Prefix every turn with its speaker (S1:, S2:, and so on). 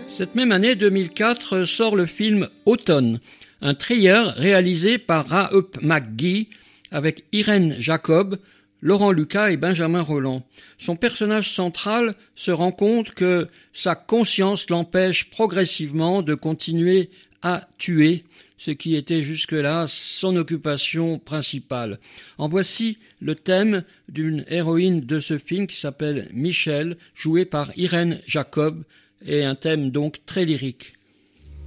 S1: Cette même année 2004 sort le film Automne, un thriller réalisé par Raup McGee avec Irène Jacob, Laurent Lucas et Benjamin Rolland. Son personnage central se rend compte que sa conscience l'empêche progressivement de continuer à tuer, ce qui était jusque-là son occupation principale. En voici le thème d'une héroïne de ce film qui s'appelle Michel, jouée par Irène Jacob, et un thème donc très lyrique.